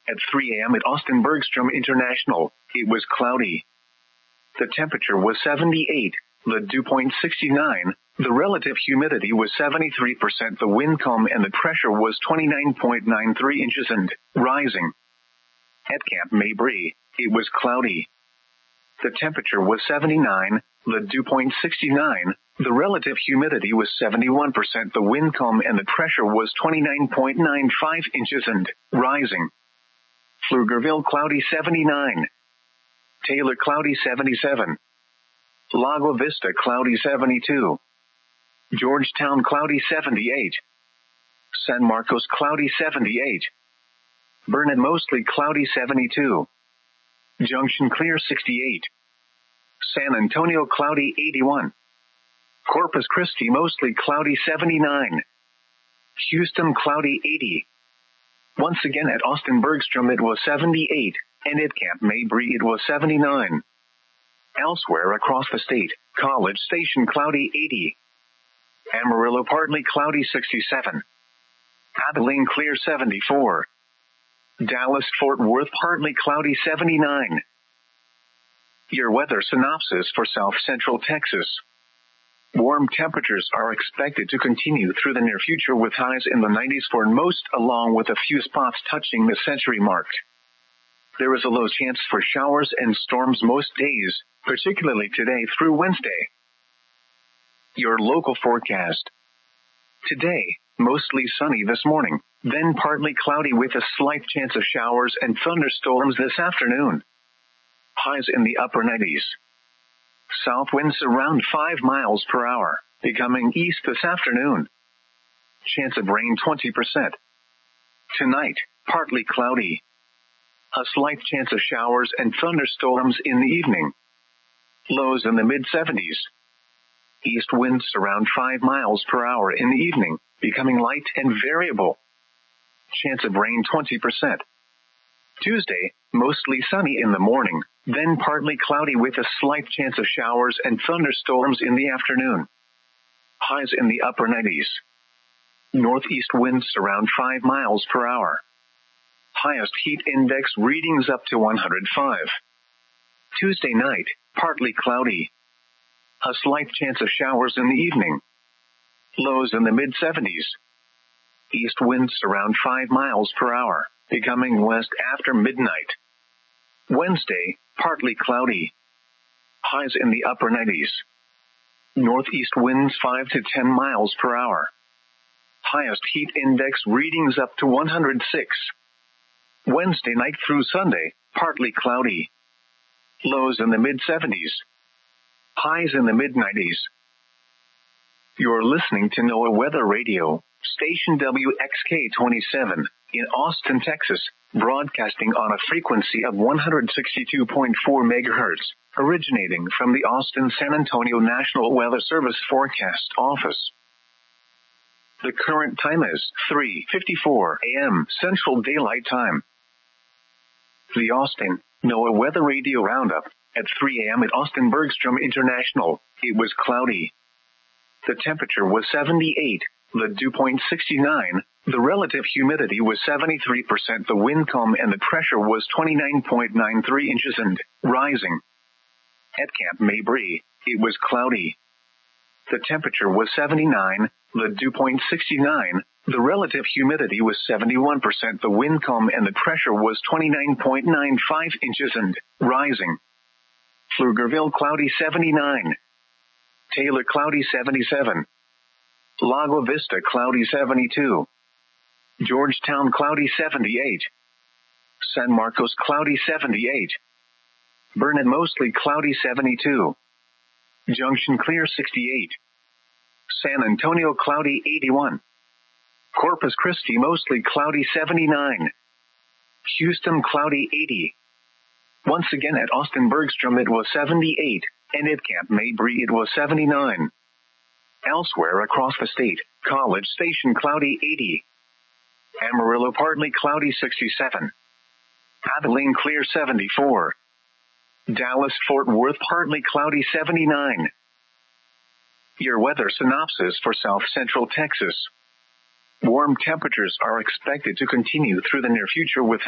At 3 a.m. at Austin Bergstrom International, it was cloudy. The temperature was 78, the dew point 69, the relative humidity was 73%, the wind calm and the pressure was 29.93 inches and rising. At Camp Mabry, it was cloudy. The temperature was 79, the dew point 69, the relative humidity was 71%, the wind calm and the pressure was 29.95 inches and rising. Pflugerville cloudy 79. Taylor cloudy 77. Lago Vista cloudy 72. Georgetown cloudy 78. San Marcos cloudy 78. Burnet mostly cloudy 72. Junction clear 68. San Antonio cloudy 81. Corpus Christi mostly cloudy 79. Houston cloudy 80. Once again at Austin Bergstrom it was 78, and at Camp Mabry it was 79. Elsewhere across the state, College Station cloudy 80. Amarillo partly cloudy 67. Abilene clear 74. Dallas Fort Worth partly cloudy 79. Your weather synopsis for South Central Texas. Warm temperatures are expected to continue through the near future with highs in the 90s for most, along with a few spots touching the century mark. There is a low chance for showers and storms most days, particularly today through Wednesday. Your local forecast. Today, mostly sunny this morning, then partly cloudy with a slight chance of showers and thunderstorms this afternoon. Highs in the upper 90s. South winds around 5 miles per hour, becoming east this afternoon. Chance of rain 20%. Tonight, partly cloudy. A slight chance of showers and thunderstorms in the evening. Lows in the mid-70s. East winds around 5 miles per hour in the evening, becoming light and variable. Chance of rain 20%. Tuesday, mostly sunny in the morning, then partly cloudy with a slight chance of showers and thunderstorms in the afternoon. Highs in the upper 90s. Northeast winds around 5 miles per hour. Highest heat index readings up to 105. Tuesday night, partly cloudy. A slight chance of showers in the evening. Lows in the mid-70s. East winds around 5 miles per hour, becoming west after midnight. Wednesday, partly cloudy. Highs in the upper 90s. Northeast winds 5 to 10 miles per hour. Highest heat index readings up to 106. Wednesday night through Sunday, partly cloudy. Lows in the mid-70s. Highs in the mid-90s. You're listening to NOAA Weather Radio, station WXK-27, in Austin, Texas, broadcasting on a frequency of 162.4 megahertz, originating from the Austin-San Antonio National Weather Service Forecast Office. The current time is 3:54 a.m. Central Daylight Time. The Austin NOAA Weather Radio Roundup. At 3 a.m. at Austin Bergstrom International, it was cloudy. The temperature was 78, the dew point 69, the relative humidity was 73%, the wind calm and the pressure was 29.93 inches and rising. At Camp Mabry, it was cloudy. The temperature was 79, the dew point 69, the relative humidity was 71%, the wind calm and the pressure was 29.95 inches and rising. Pflugerville cloudy 79. Taylor cloudy 77. Lago Vista cloudy 72. Georgetown cloudy 78. San Marcos cloudy 78. Burnet mostly cloudy 72. Junction clear 68. San Antonio cloudy 81. Corpus Christi mostly cloudy 79. Houston cloudy 80. Once again at Austin Bergstrom it was 78, and at Camp Mabry it was 79. Elsewhere across the state, College Station cloudy 80. Amarillo partly cloudy 67. Abilene clear 74. Dallas Fort Worth partly cloudy 79. Your weather synopsis for South Central Texas. Warm temperatures are expected to continue through the near future with